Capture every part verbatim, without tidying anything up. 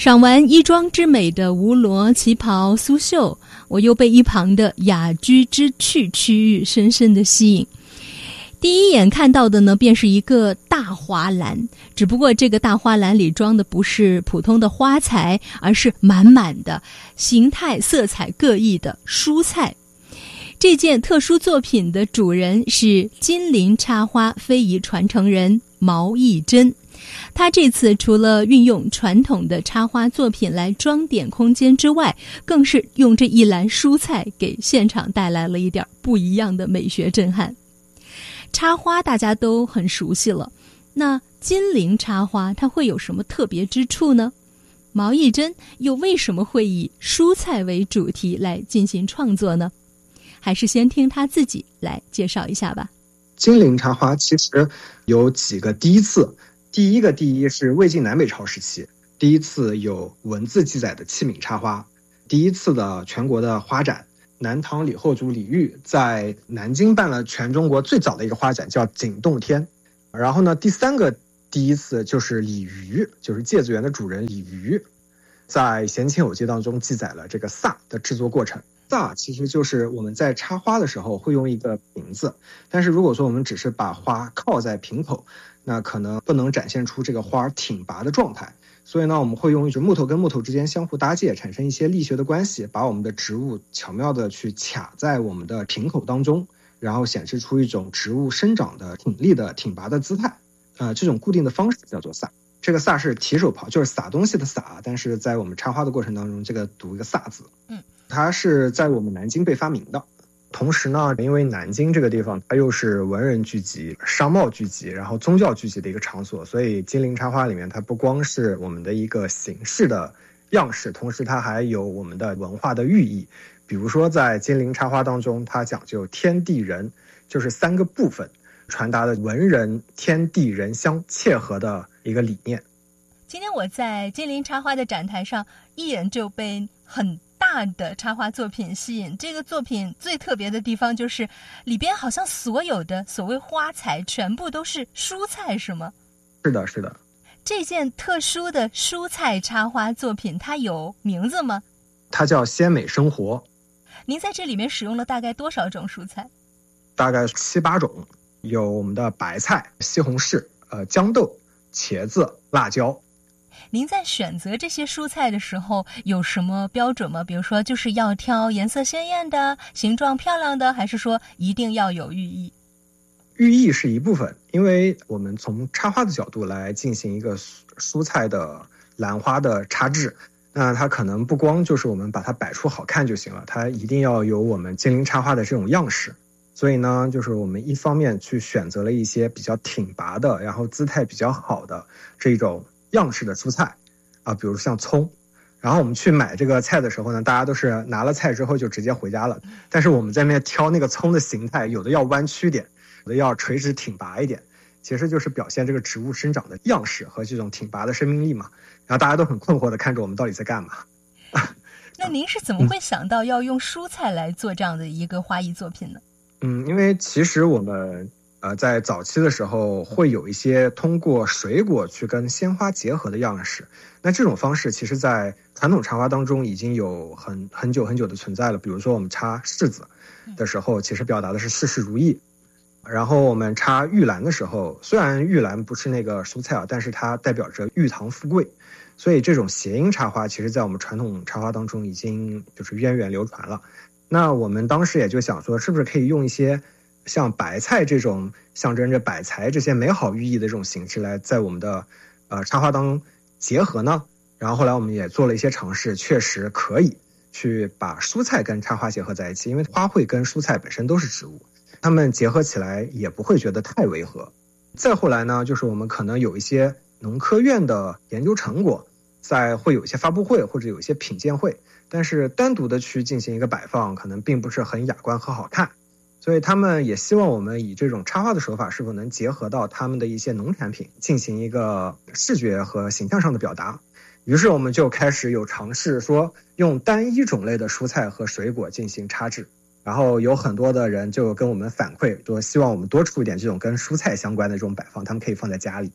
赏完衣装之美的吴罗旗袍苏绣，我又被一旁的雅居之趣区域深深地吸引。第一眼看到的呢，便是一个大花篮，只不过这个大花篮里装的不是普通的花材，而是满满的形态色彩各异的蔬菜。这件特殊作品的主人是金陵插花非遗传承人毛义珍。他这次除了运用传统的插花作品来装点空间之外，更是用这一篮蔬菜给现场带来了一点不一样的美学震撼。插花大家都很熟悉了，那金陵插花它会有什么特别之处呢？毛义珍又为什么会以蔬菜为主题来进行创作呢？还是先听他自己来介绍一下吧。 金陵插花其实有几个第一次，第一个第一是魏晋南北朝时期，第一次有文字记载的器皿插花，第一次的全国的花展，南唐李后主李煜在南京办了全中国最早的一个花展，叫景动天。然后呢，第三个第一次就是李渔，就是芥子园的主人李渔，在《闲情偶记》当中记载了这个萨的制作过程。萨其实就是我们在插花的时候会用一个瓶子，但是如果说我们只是把花靠在瓶口，那可能不能展现出这个花挺拔的状态。所以呢，我们会用一种木头跟木头之间相互搭界，产生一些力学的关系，把我们的植物巧妙的去卡在我们的瓶口当中，然后显示出一种植物生长的挺立的挺拔的姿态。呃，这种固定的方式叫做萨。这个萨是提手旁，就是撒东西的撒，但是在我们插花的过程当中，这个读一个萨字。嗯，它是在我们南京被发明的。同时呢，因为南京这个地方它又是文人聚集、商贸聚集，然后宗教聚集的一个场所，所以金陵插花里面它不光是我们的一个形式的样式，同时它还有我们的文化的寓意。比如说在金陵插花当中，它讲究天地人，就是三个部分传达的文人天地人相切合的一个理念。 今天我在金陵插花的展台上，一眼就被很大的插花作品吸引。这个作品最特别的地方就是里边好像所有的所谓花材全部都是蔬菜，是吗？ 是的，是的。 这件特殊的蔬菜插花作品它有名字吗？ 它叫鲜美生活。 您在这里面使用了大概多少种蔬菜？ 大概七八种，有我们的白菜、西红柿、呃豇豆、茄子、辣椒。 您在选择这些蔬菜的时候有什么标准吗？比如说就是要挑颜色鲜艳的、形状漂亮的，还是说一定要有寓意？ 寓意是一部分，因为我们从插花的角度来进行一个蔬菜的兰花的插制，那它可能不光就是我们把它摆出好看就行了，它一定要有我们金陵插花的这种样式。所以呢，就是我们一方面去选择了一些比较挺拔的，然后姿态比较好的这种样式的蔬菜啊，比如像葱。然后我们去买这个菜的时候呢，大家都是拿了菜之后就直接回家了，但是我们在那边挑那个葱的形态，有的要弯曲点，有的要垂直挺拔一点，其实就是表现这个植物生长的样式和这种挺拔的生命力嘛。然后大家都很困惑的看着我们到底在干嘛。 那您是怎么会想到要用蔬菜来做这样的一个花艺作品呢？ 嗯，因为其实我们呃在早期的时候会有一些通过水果去跟鲜花结合的样式，那这种方式其实在传统插花当中已经有很很久很久的存在了。比如说我们插柿子的时候，其实表达的是事事如意。然后我们插玉兰的时候，虽然玉兰不是那个蔬菜啊，但是它代表着玉堂富贵，所以这种谐音插花其实在我们传统插花当中已经就是源远流传了。那我们当时也就想说，是不是可以用一些像白菜这种象征着百财这些美好寓意的这种形式来在我们的呃插花当中结合呢？然后后来我们也做了一些尝试，确实可以去把蔬菜跟插花结合在一起，因为花卉跟蔬菜本身都是植物，它们结合起来也不会觉得太违和。再后来呢，就是我们可能有一些农科院的研究成果，在会有一些发布会或者有一些品鉴会，但是单独的去进行一个摆放，可能并不是很雅观和好看。所以他们也希望我们以这种插花的手法是否能结合到他们的一些农产品，进行一个视觉和形象上的表达。于是我们就开始有尝试说用单一种类的蔬菜和水果进行插制，然后有很多的人就跟我们反馈说希望我们多出一点这种跟蔬菜相关的这种摆放，他们可以放在家里。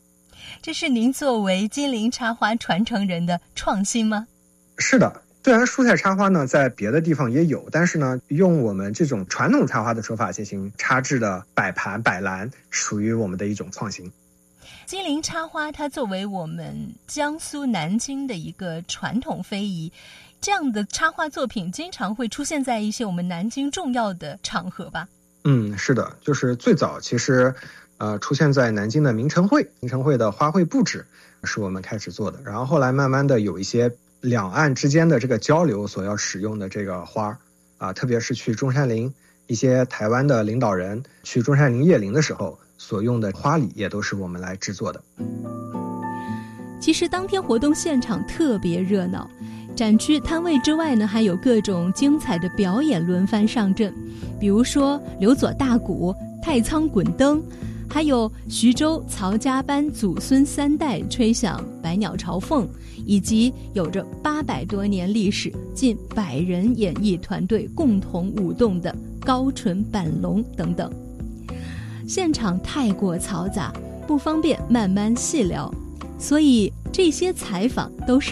这是您作为金陵插花传承人的创新吗？ 是的，虽然蔬菜插花呢在别的地方也有，但是呢用我们这种传统插花的手法进行插制的摆盘摆篮，属于我们的一种创新。 金陵插花它作为我们江苏南京的一个传统非遗，这样的插画作品经常会出现在一些我们南京重要的场合吧？ 嗯，是的，就是最早其实呃出现在南京的明城会，明城会的花卉布置是我们开始做的，然后后来慢慢的有一些两岸之间的这个交流所要使用的这个花啊，特别是去中山陵，一些台湾的领导人去中山陵谒陵的时候所用的花礼也都是我们来制作的。 其实当天活动现场特别热闹，展区摊位之外呢，还有各种精彩的表演轮番上阵，比如说刘左大鼓、太仓滚灯，还有徐州曹家班祖孙三代吹响百鸟朝凤，以及有着八百多年历史、近百人演艺团队共同舞动的高淳板龙等等。现场太过嘈杂，不方便慢慢细聊，所以这些采访都是